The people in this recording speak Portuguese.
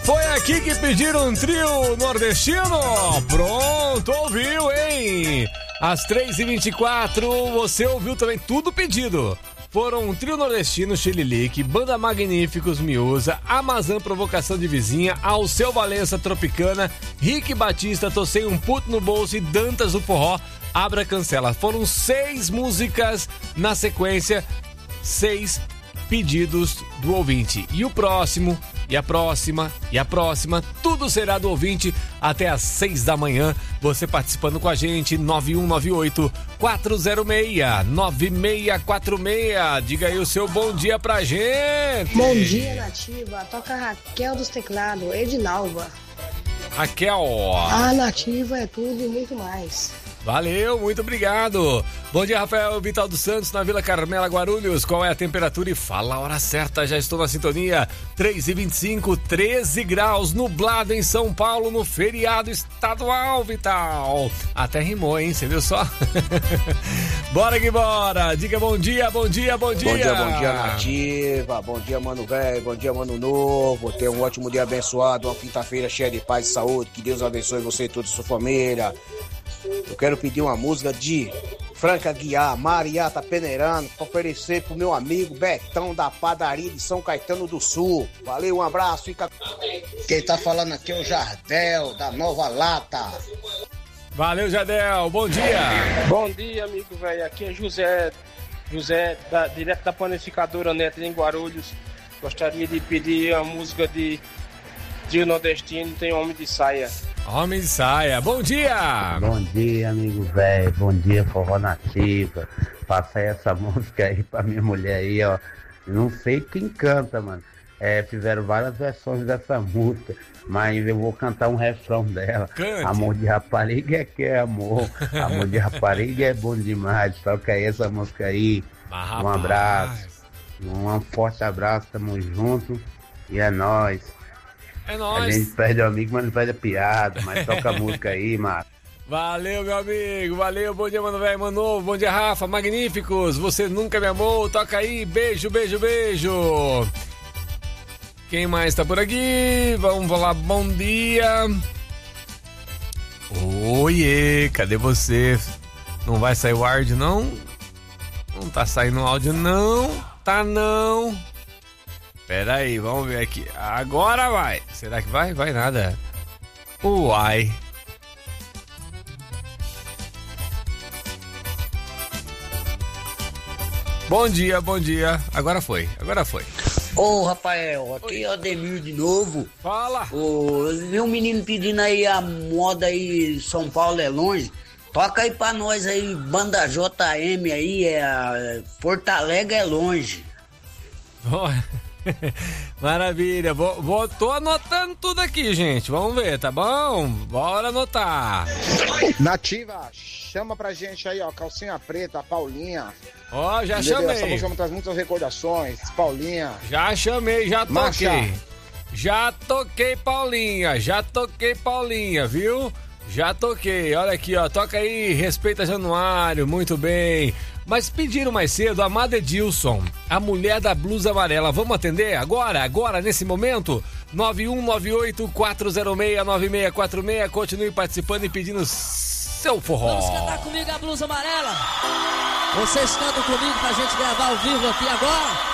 Foi aqui que pediram um trio nordestino? Pronto, ouviu, hein? Às 3h24, você ouviu também tudo pedido. Foram um trio nordestino, Chililique, Banda Magníficos, Miúza, Amazã Provocação de Vizinha, Alceu Valença Tropicana, Rick Batista, Tocei um Puto no Bolso e Dantas do Forró, Abra Cancela. Foram 6 músicas na sequência, 6 pedidos do ouvinte. E o próximo, e a próxima, e a próxima, tudo será do ouvinte até às 6 da manhã. Você participando com a gente, 9198-406-9646. Diga aí o seu bom dia pra gente. Bom dia, Nativa. Toca Raquel dos Teclados, Edinalva. Raquel. A Nativa é tudo e muito mais. Valeu, muito obrigado. Bom dia, Rafael Vital dos Santos, na Vila Carmela, Guarulhos. Qual é a temperatura? E fala a hora certa, já estou na sintonia. 3h25, 13 graus, nublado em São Paulo no feriado estadual, Vital. Até rimou, hein? Você viu só? Bora que bora. Diga bom dia, bom dia, bom dia. Bom dia, Nativa. Bom dia, mano velho. Bom dia, mano novo. Tenha um ótimo dia abençoado, uma quinta-feira cheia de paz e saúde. Que Deus abençoe você e toda a sua família. Eu quero pedir uma música de Franca Guiar, Mariata Peneirano, para oferecer pro meu amigo Betão da padaria de São Caetano do Sul. Valeu, um abraço, fica... Quem tá falando aqui é o Jardel, da Nova Lata. Valeu, Jardel, bom dia. Bom dia, amigo velho, aqui é José, direto da panificadora Neto em Guarulhos. Gostaria de pedir a música de Trio Nordestino, Tem Homem de Saia. Homem de Saia, bom dia! Bom dia, amigo velho, bom dia, Forró Nativa. Passa essa música aí pra minha mulher aí, ó. Não sei quem canta, mano. Fizeram várias versões dessa música, mas eu vou cantar um refrão dela. Cante. Amor de rapariga é que é amor, amor de rapariga é bom demais. Toca aí essa música aí. Um abraço, um forte abraço, tamo junto e é nóis. É nóis. A gente perde o amigo, mas não perde a piada, mas toca a música aí, mano. Valeu, meu amigo, valeu, bom dia, mano velho, mano novo, bom dia, Rafa, Magníficos, você nunca me amou, toca aí, beijo, beijo, beijo. Quem mais tá por aqui? Vamos lá, bom dia. Oiê, cadê você? Não vai sair o áudio, não? Não tá saindo o áudio, não? Tá não. Pera aí, vamos ver aqui. Agora vai. Será que vai? Vai nada. Uai. Bom dia, bom dia. Agora foi, agora foi. Ô, Rafael, aqui é o Ademir de novo. Fala. Viu um menino pedindo aí a moda aí, São Paulo é longe. Toca aí pra nós aí, Banda JM aí, Porto Alegre é longe. Maravilha, tô anotando tudo aqui, gente. Vamos ver, tá bom? Bora anotar. Nativa, chama pra gente aí, ó, Calcinha Preta, Paulinha. Ó, já Entendeu? chamei. Essa música traz muitas recordações, Paulinha. Já chamei, já toquei. Marcha. Já toquei Paulinha, viu? Já toquei, olha aqui, ó, toca aí, Respeita Januário, muito bem. Mas pediram mais cedo, Amada Edilson, a mulher da blusa amarela. Vamos atender agora, nesse momento? 9198-406-9646. Continue participando e pedindo seu forró. Vamos cantar comigo a blusa amarela? Vocês cantam comigo pra gente gravar ao vivo aqui agora?